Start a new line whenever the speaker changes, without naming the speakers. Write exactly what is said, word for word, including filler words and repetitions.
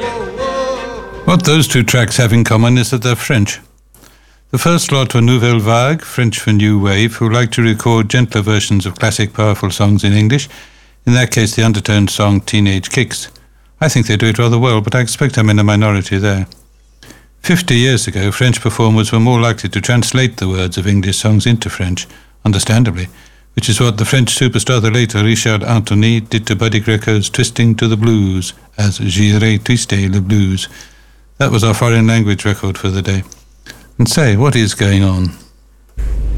What those two tracks have in common is that they're French. The first lot were Nouvelle Vague, French for New Wave, who like to record gentler versions of classic powerful songs in English, in that case the undertoned song Teenage Kicks. I think they do it rather well, but I expect I'm in a minority there. Fifty years ago, French performers were more likely to translate the words of English songs into French, understandably, which is what the French superstar, the later Richard Anthony, did to Buddy Greco's Twisting to the Blues, as J'irai twister le blues. That was our foreign language record for the day. And say, what is going on?